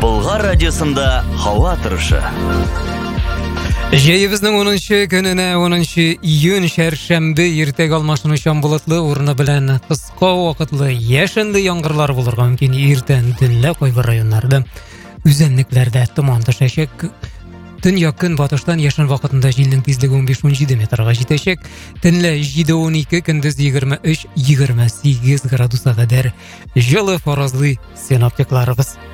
Болгар радиосында һава торышы. Җәебезнең 10 көненә 10 июнь шәршәмбе иртәгә алмашынучан болытлы урыны белән кыска вакытлы яшенле яңгырлар булырга мөмкин. Иртән төнлә кайбер районнарда үзәнлекләрдә томан төшәчәк. Төньяк көнбатыштан яшен вакытында җилнең тизлеге 15-17 метрга җитәчәк. Төнлә 7-12, көндез 23-28 градуска кадәр җылы фаразлый синоптикларыбыз.